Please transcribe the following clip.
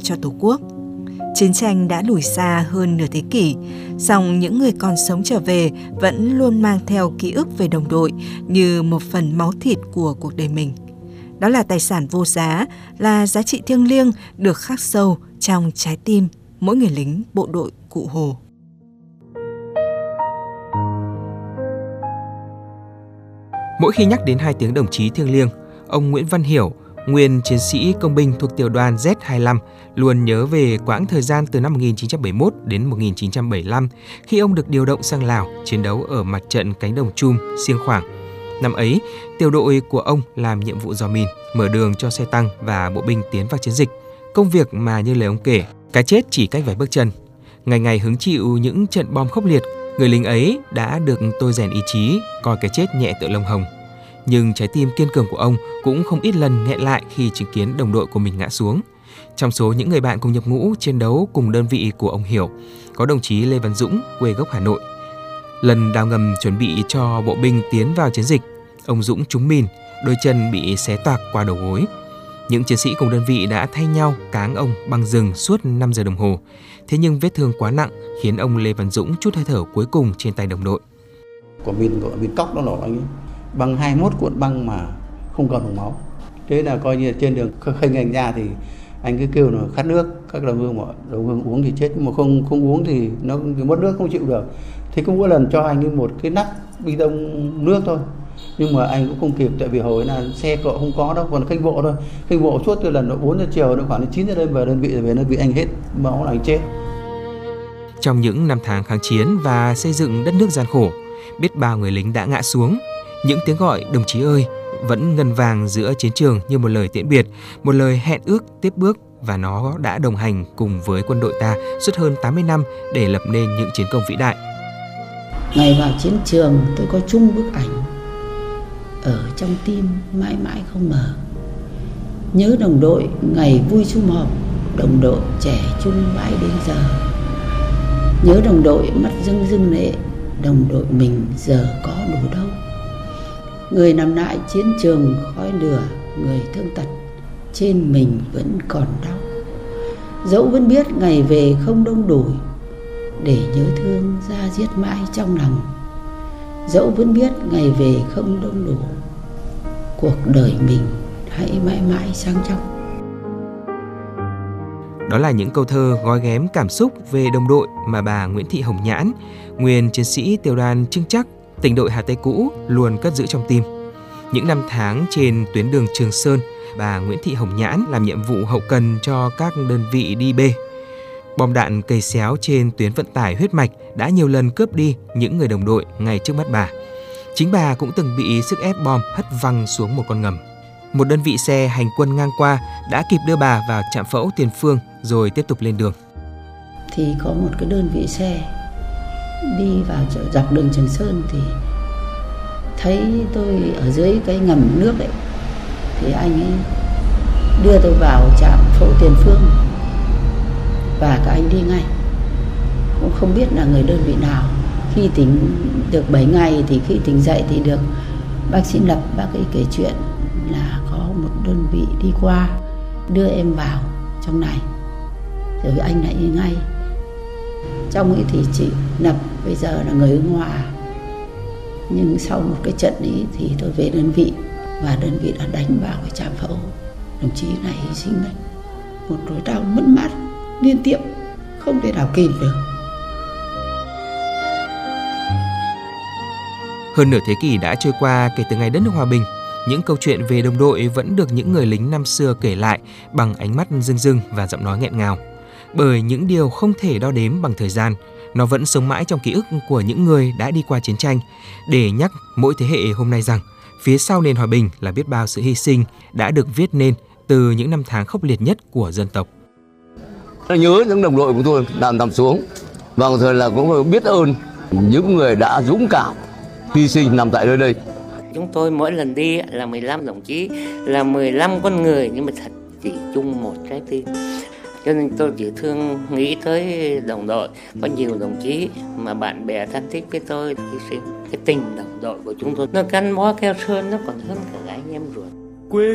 cho Tổ quốc. Chiến tranh đã lùi xa hơn nửa thế kỷ, song những người còn sống trở về vẫn luôn mang theo ký ức về đồng đội như một phần máu thịt của cuộc đời mình. Đó là tài sản vô giá, là giá trị thiêng liêng được khắc sâu trong trái tim mỗi người lính bộ đội Cụ Hồ. Mỗi khi nhắc đến hai tiếng đồng chí thiêng liêng, ông Nguyễn Văn Hiểu, nguyên chiến sĩ công binh thuộc tiểu đoàn Z25, luôn nhớ về quãng thời gian từ năm 1971 đến 1975 khi ông được điều động sang Lào chiến đấu ở mặt trận cánh đồng Chum, Siêng Khoảng. Năm ấy, tiểu đội của ông làm nhiệm vụ dò mìn, mở đường cho xe tăng và bộ binh tiến vào chiến dịch. Công việc mà như lời ông kể, cái chết chỉ cách vài bước chân. Ngày ngày hứng chịu những trận bom khốc liệt, người lính ấy đã được tôi rèn ý chí, coi cái chết nhẹ tựa lông hồng. Nhưng trái tim kiên cường của ông cũng không ít lần nghẹn lại khi chứng kiến đồng đội của mình ngã xuống. Trong số những người bạn cùng nhập ngũ chiến đấu cùng đơn vị của ông Hiểu, có đồng chí Lê Văn Dũng, quê gốc Hà Nội. Lần đào ngầm chuẩn bị cho bộ binh tiến vào chiến dịch, ông Dũng trúng mìn, đôi chân bị xé toạc qua đầu gối. Những chiến sĩ cùng đơn vị đã thay nhau cáng ông băng rừng suốt 5 giờ đồng hồ. Thế nhưng vết thương quá nặng khiến ông Lê Văn Dũng trút hơi thở cuối cùng trên tay đồng đội. Của mìn cóc nó nổ anh ấy. Băng 21 cuộn băng mà không còn máu. Thế là coi như trên đường khênh anh ra thì anh cứ kêu nó khát nước, các đồng hương uống thì chết, mà không uống thì nó mất nước không chịu được. Thì cũng có lần cho anh ấy một cái nắp bi đông nước thôi. Nhưng mà anh cũng không kịp, tại vì hồi là xe cộ không có đâu, còn khênh bộ thôi. Khênh bộ suốt từ lần 4 giờ chiều đến khoảng 9 giờ đêm về đơn vị anh hết máu là anh chết. Trong những năm tháng kháng chiến và xây dựng đất nước gian khổ, biết bao người lính đã ngã xuống. Những tiếng gọi đồng chí ơi vẫn ngân vang giữa chiến trường như một lời tiễn biệt, một lời hẹn ước tiếp bước, và nó đã đồng hành cùng với quân đội ta suốt hơn 80 năm để lập nên những chiến công vĩ đại. Ngày vào chiến trường tôi có chung bức ảnh ở trong tim mãi mãi không mờ. Nhớ đồng đội ngày vui sum họp, đồng đội trẻ chung mãi đến giờ. Nhớ đồng đội mắt rưng rưng lệ, đồng đội mình giờ có đủ đâu. Người nằm lại chiến trường khói lửa, người thương tật trên mình vẫn còn đau. Dẫu vẫn biết ngày về không đông đủ, để nhớ thương ra diết mãi trong lòng. Dẫu vẫn biết ngày về không đông đủ, cuộc đời mình hãy mãi mãi sáng trong. Đó là những câu thơ gói ghém cảm xúc về đồng đội mà bà Nguyễn Thị Hồng Nhãn, nguyên chiến sĩ tiểu đoàn Trưng Trắc, tỉnh đội Hà Tây cũ, luôn cất giữ trong tim. Những năm tháng trên tuyến đường Trường Sơn, bà Nguyễn Thị Hồng Nhãn làm nhiệm vụ hậu cần cho các đơn vị đi B. Bom đạn cầy xéo trên tuyến vận tải huyết mạch đã nhiều lần cướp đi những người đồng đội ngay trước mắt bà. Chính bà cũng từng bị sức ép bom hất văng xuống một con ngầm. Một đơn vị xe hành quân ngang qua đã kịp đưa bà vào trạm phẫu Tiền Phương rồi tiếp tục lên đường. Thì có một cái đơn vị xe đi vào dọc đường Trường Sơn thì thấy tôi ở dưới cái ngầm nước ấy, thì anh ấy đưa tôi vào trạm phẫu Tiền Phương và các anh đi ngay. Cũng không biết là người đơn vị nào. Khi tỉnh được 7 ngày thì khi tỉnh dậy thì được bác sĩ Lập, bác ấy kể chuyện là có một đơn vị đi qua đưa em vào trong này, rồi anh lại đi ngay. Trong ấy thì chị Lập bây giờ là người ứng hòa, nhưng sau một cái trận ấy thì tôi về đơn vị và đơn vị đã đánh vào cái trạm phẫu. Đồng chí này hy sinh mất, một nỗi đau mất mát liên tiếp không thể nào kìm được. Hơn nửa thế kỷ đã trôi qua kể từ ngày đất nước hòa bình, những câu chuyện về đồng đội vẫn được những người lính năm xưa kể lại bằng ánh mắt rưng rưng và giọng nói nghẹn ngào. Bởi những điều không thể đo đếm bằng thời gian, nó vẫn sống mãi trong ký ức của những người đã đi qua chiến tranh, để nhắc mỗi thế hệ hôm nay rằng phía sau nền hòa bình là biết bao sự hy sinh đã được viết nên từ những năm tháng khốc liệt nhất của dân tộc. Nhớ những đồng đội của tôi nằm xuống, và đồng thời là cũng biết ơn những người đã dũng cảm hy sinh nằm tại nơi đây. Chúng tôi mỗi lần đi là 15 đồng chí, là 15 con người, nhưng mà thật chỉ chung một trái tim. Cho nên tôi chỉ thương nghĩ tới đồng đội. Có nhiều đồng chí mà bạn bè thân thích với tôi hy sinh. Cái tình đồng đội của chúng tôi nó gắn bó keo sơn, nó còn hơn cả anh em ruột.